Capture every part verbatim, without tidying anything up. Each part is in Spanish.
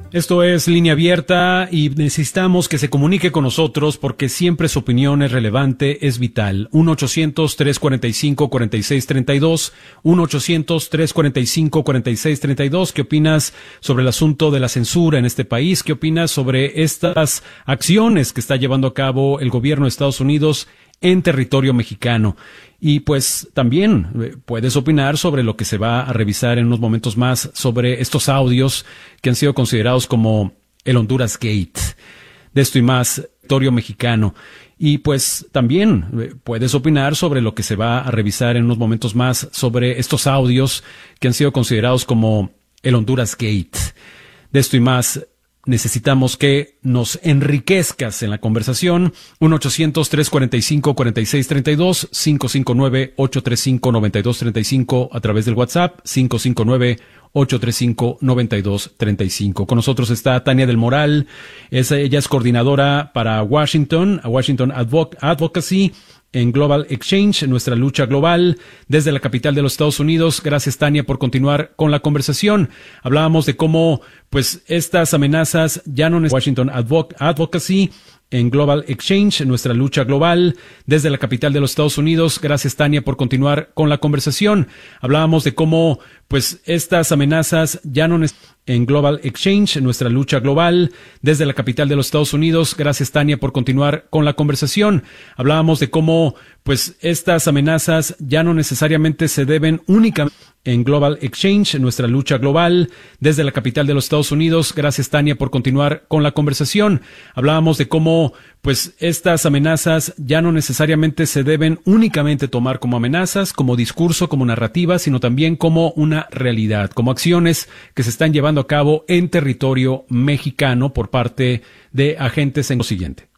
Esto es Línea Abierta y necesitamos que se comunique con nosotros porque siempre su opinión es relevante, es vital. uno ochocientos, trescientos cuarenta y cinco, cuarenta y seis treinta y dos, uno ochocientos, trescientos cuarenta y cinco, cuarenta y seis treinta y dos. ¿Qué opinas sobre el asunto de la censura en este país? ¿Qué opinas sobre estas acciones que está llevando a cabo el gobierno de Estados Unidos en territorio mexicano? Y pues también eh, puedes opinar sobre lo que se va a revisar en unos momentos más sobre estos audios que han sido considerados como el Honduras Gate. De esto y más, territorio mexicano. Y pues también eh, puedes opinar sobre lo que se va a revisar en unos momentos más sobre estos audios que han sido considerados como el Honduras Gate. De esto y más, necesitamos que nos enriquezcas en la conversación. uno ochocientos, trescientos cuarenta y cinco, cuarenta y seis treinta y dos, cinco cinco nueve, ocho tres cinco, nueve dos tres cinco a través del WhatsApp, cinco cinco nueve, ocho tres cinco, nueve dos tres cinco. Con nosotros está Tania del Moral. Es, ella es coordinadora para Washington, Washington Advoc- Advocacy en Global Exchange, nuestra lucha global desde la capital de los Estados Unidos. Gracias, Tania, por continuar con la conversación. Hablábamos de cómo, pues, estas amenazas ya no necesitan Washington Advoc- Advocacy en Global Exchange, nuestra lucha global desde la capital de los Estados Unidos. Gracias, Tania, por continuar con la conversación. Hablábamos de cómo, pues, estas amenazas ya no necesitan en Global Exchange, nuestra lucha global desde la capital de los Estados Unidos. Gracias, Tania, por continuar con la conversación. Hablábamos de cómo, pues, estas amenazas ya no necesariamente se deben únicamente en Global Exchange, nuestra lucha global desde la capital de los Estados Unidos. Gracias, Tania, por continuar con la conversación. Hablábamos de cómo, pues, estas amenazas ya no necesariamente se deben únicamente tomar como amenazas, como discurso, como narrativa, sino también como una realidad, como acciones que se están llevando a cabo en territorio mexicano por parte de agentes en lo siguiente.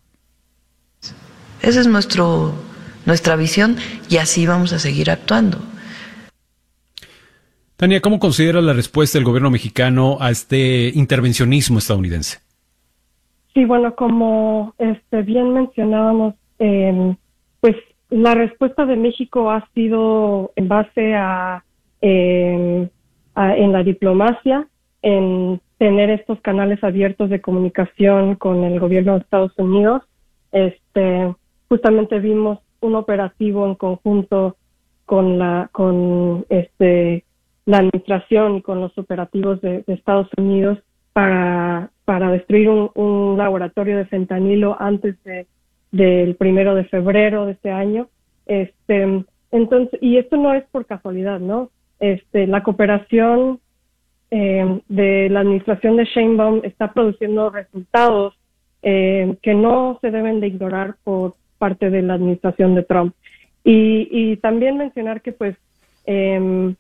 Esa es nuestro, nuestra visión y así vamos a seguir actuando. Tania, ¿cómo considera la respuesta del gobierno mexicano a este intervencionismo estadounidense? Sí, bueno, como este, bien mencionábamos, eh, pues la respuesta de México ha sido en base a, eh, a en la diplomacia, en tener estos canales abiertos de comunicación con el gobierno de Estados Unidos. Este, justamente vimos un operativo en conjunto con la, con este, la administración y con los operativos de, de Estados Unidos para, para destruir un, un laboratorio de fentanilo antes de, del primero de febrero de este año. Este, entonces, y esto no es por casualidad, ¿no? Este, la cooperación eh, de la administración de Sheinbaum está produciendo resultados eh, que no se deben de ignorar por parte de la administración de Trump. Y, y también mencionar que, pues, eh,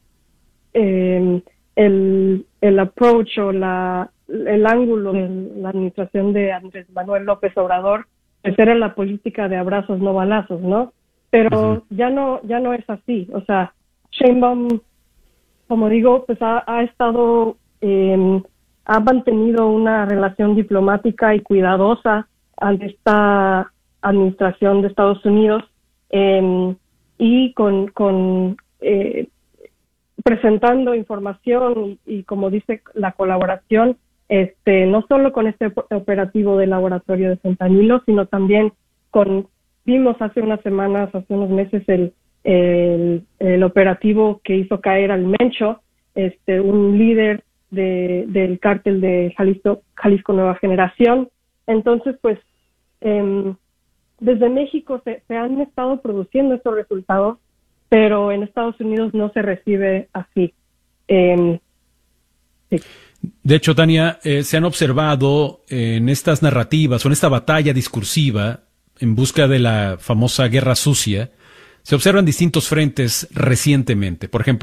eh, el, el approach o la, el ángulo de la administración de Andrés Manuel López Obrador, pues era la política de abrazos no balazos, ¿no? Pero uh-huh. ya no ya no es así. O sea, Sheinbaum, como digo, pues ha, ha estado, eh, ha mantenido una relación diplomática y cuidadosa ante esta administración de Estados Unidos eh, y con, con eh, presentando información y, y, como dice, la colaboración, este, no solo con este operativo de laboratorio de fentanilo, sino también con, vimos hace unas semanas, hace unos meses, el, el, el operativo que hizo caer al Mencho, este, un líder de, del cártel de Jalisco, Jalisco Nueva Generación. Entonces, pues, eh, desde México se, se han estado produciendo estos resultados, pero en Estados Unidos no se recibe así. Eh, sí. De hecho, Tania, eh, se han observado en estas narrativas o en esta batalla discursiva en busca de la famosa guerra sucia, se observan distintos frentes recientemente. Por ejemplo,